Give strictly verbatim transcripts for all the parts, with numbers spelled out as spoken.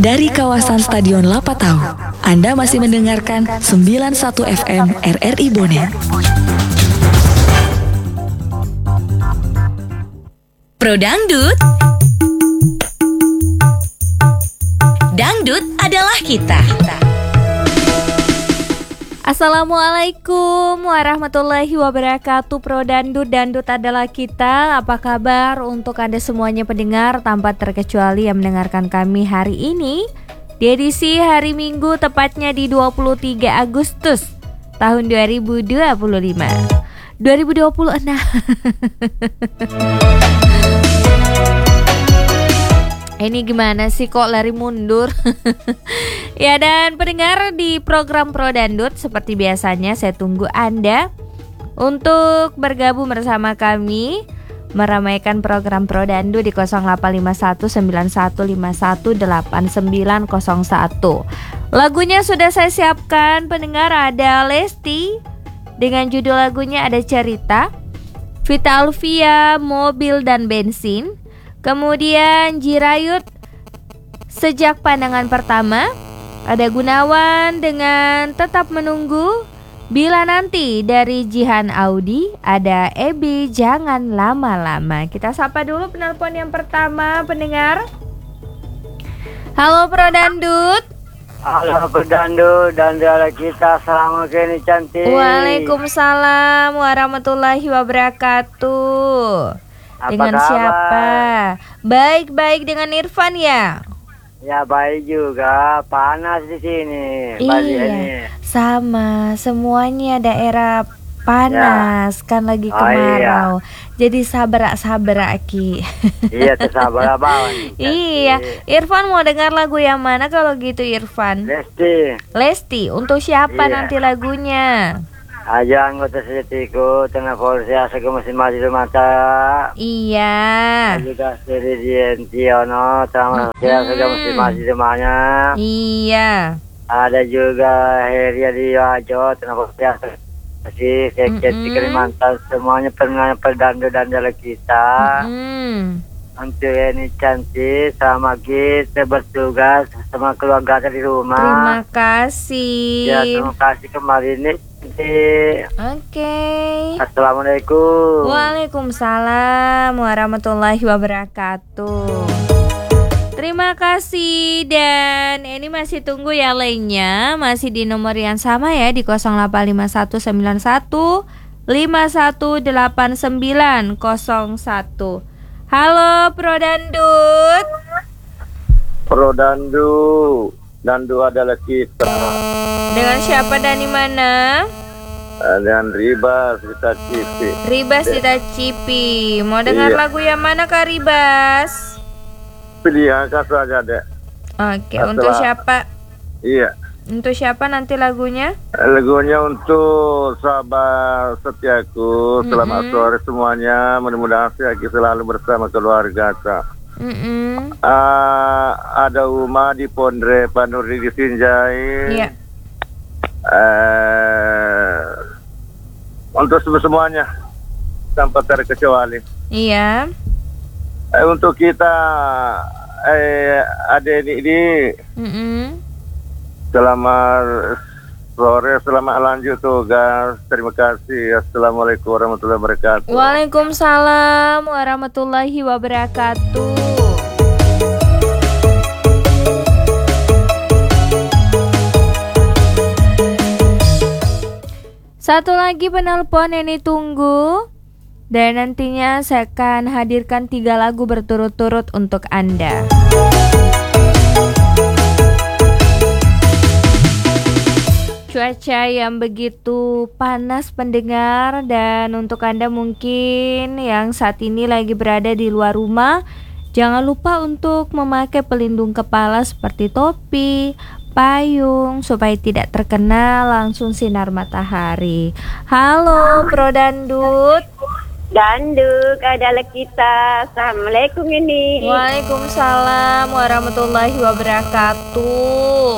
Dari kawasan Stadion Lapatau, Anda masih mendengarkan sembilan puluh satu F M R R I Bonet. Pro Dangdut. Dangdut adalah kita. Assalamualaikum warahmatullahi wabarakatuh. Pro Dangdut, Dangdut adalah kita. Apa kabar untuk Anda semuanya pendengar tanpa terkecuali yang mendengarkan kami hari ini di edisi hari Minggu, tepatnya di dua puluh tiga Agustus tahun dua ribu dua puluh lima. dua ribu dua puluh enam. Ini gimana sih kok lari mundur? Ya, dan pendengar di program Pro Dangdut, seperti biasanya saya tunggu Anda untuk bergabung bersama kami meramaikan program Pro Dangdut di nol delapan lima satu sembilan satu lima satu delapan sembilan nol satu. Lagunya sudah saya siapkan pendengar, ada Lesti dengan judul lagunya ada Cerita, Vita Alvia Mobil dan Bensin, kemudian Jirayut Sejak Pandangan Pertama, ada Gunawan dengan Tetap Menunggu, Bila Nanti dari Jihan Audi, ada Ebi Jangan Lama-Lama. Kita sapa dulu penelpon yang pertama pendengar. Halo Pro Dangdut. Halo Pro Dangdut, dan adalah kita. Assalamualaikum cantik. Waalaikumsalam warahmatullahi wabarakatuh. Apa dengan kabar? Siapa? Baik-baik, dengan Irfan ya? Ya baik juga, panas di sini. Bali Iya, ini. sama semuanya daerah panas, kan lagi Oh, kemarau. Jadi sabar-sabar Ki. Iya, tersabar abang. Iya, Irfan mau dengar lagu yang mana kalau gitu Irfan? Lesti, Lesti, untuk siapa Iya. nanti lagunya? aja anggota sejatiku, tengah polisi asa ke mesin maju mata. Iya. Juga seri Dientiono, tengah polisi asa ke mesin maju demanya. Iya. Ada juga Heria di Wajo, tengah polisi asa masih sekret di Kalimantan. Semuanya pernah perdandut dan jalan kita. Mm. Untuk ini cantik sama kita bertugas sama keluarga di rumah. Terima kasih. Ya, terima kasih kemarin nih. Oke. Assalamualaikum. Waalaikumsalam warahmatullahi wabarakatuh. Terima kasih, dan ini masih tunggu ya lainnya, masih di nomor yang sama ya, di nol delapan lima satu sembilan satu lima satu delapan sembilan nol satu. Halo Pro Dangdut. Pro Dangdut, Dangdut adalah kita. Dengan siapa dan di mana? Dan Ribas kita Cipi. Ribas Sita Cipi. Mau dengar Iya. lagu yang mana Kak Ribas? Pilihan kasu aja deh. Oke, Setelah- untuk siapa? Iya. Untuk siapa nanti lagunya? Lagunya untuk sahabat setiaku. Selamat Mm-mm. sore semuanya. Mudah-mudahan saya selalu bersama keluarga. Mm-mm. Ah, ada Uma di Pondre, Panuri di Sinjai. Iya. Eh, untuk semuanya tanpa terkecuali. Iya. Eh, untuk kita eh, adik ini Mm-mm. selamat sore, selamat lanjut tugas. Terima kasih. Assalamualaikum warahmatullahi wabarakatuh. Waalaikumsalam warahmatullahi wabarakatuh. Satu lagi penelpon yang ditunggu, dan nantinya saya akan hadirkan tiga lagu berturut-turut untuk Anda. Cuaca yang begitu panas pendengar, dan untuk Anda mungkin yang saat ini lagi berada di luar rumah, jangan lupa untuk memakai pelindung kepala seperti topi, payung, supaya tidak terkena langsung sinar matahari. Halo Pro Dangdut. Dangdut adalah kita. Assalamualaikum ini. Waalaikumsalam warahmatullahi wabarakatuh.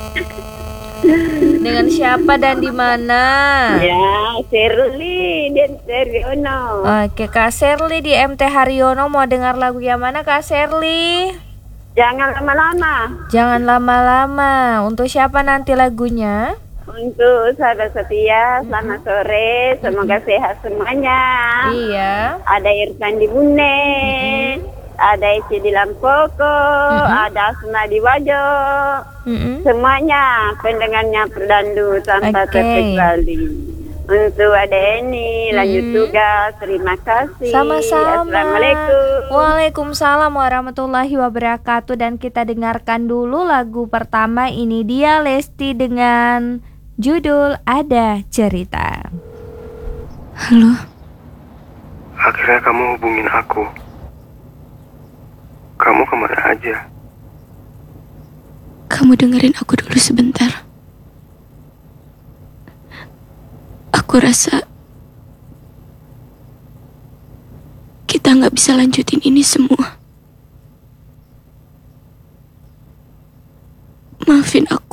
Dengan siapa dan di mana? Ya, Serli dan Seriono. Oke, Kak Serli di M T Haryono, mau dengar lagu yang mana Kak Serli? Jangan lama-lama. Jangan lama-lama. Untuk siapa nanti lagunya? Untuk sahabat setia, selamat sore. Semoga sehat semuanya. Iya. Ada Irfan di Bune, ada Eci di Lampoko, ada Asma di Wajo. Mm-mm. Semuanya pendengarnya Perdandu tanpa Oke. terkecuali. Untuk ada ini lanjut Hmm. tugas. Terima kasih. Sama-sama. Assalamualaikum. Waalaikumsalam warahmatullahi wabarakatuh. Dan kita dengarkan dulu lagu pertama. Ini dia Lesti dengan judul Ada Cerita. Halo, Akhirnya kamu hubungin aku. Kamu kemana aja? kamu dengerin aku dulu sebentar. Aku rasa kita nggak bisa lanjutin ini semua. Maafin aku.